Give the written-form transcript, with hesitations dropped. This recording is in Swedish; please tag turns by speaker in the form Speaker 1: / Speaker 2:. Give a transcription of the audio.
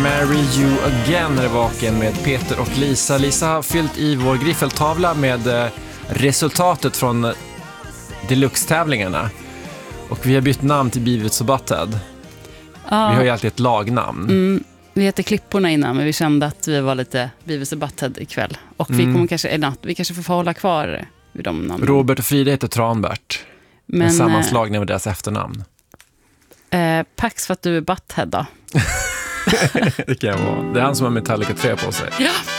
Speaker 1: Marry You Again är vaken med Peter och Lisa. Lisa har fyllt i vår griffeltavla med resultatet från deluxe-tävlingarna. Och vi har bytt namn till Beavis och Butthead.
Speaker 2: Ja.
Speaker 1: Vi har ju alltid ett lagnamn.
Speaker 2: Vi heter Klipporna innan, men vi kände att vi var lite Beavis och Butthead ikväll. Och vi kommer vi kanske får hålla kvar vid de namnen.
Speaker 1: Robert och Frida heter Tranbert. Men en sammanslagning av deras efternamn.
Speaker 2: Pax för att du är Butthead då.
Speaker 1: Det kan jag vara. Det är han som har Metallica 3 på sig.
Speaker 2: Ja.